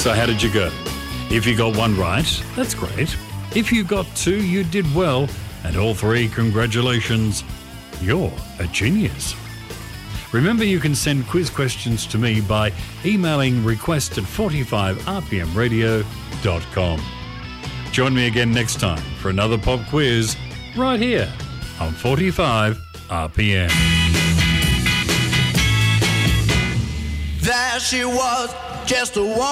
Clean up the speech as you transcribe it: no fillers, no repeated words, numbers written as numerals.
So how did you go? If you got one right, that's great. If you got two, you did well. And all three, congratulations. You're a genius. Remember, you can send quiz questions to me by emailing request@45rpmradio.com. Join me again next time for another pop quiz right here on 45 RPM. There she was, just a woman.